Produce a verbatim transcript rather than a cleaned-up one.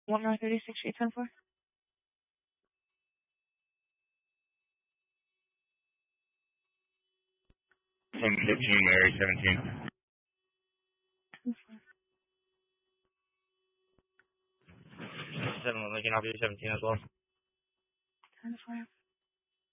one more thirty-six Street, ten four. ten fifteen, Mary, seventeen. seven, Lincoln, I'll be seventeen as well. ten four.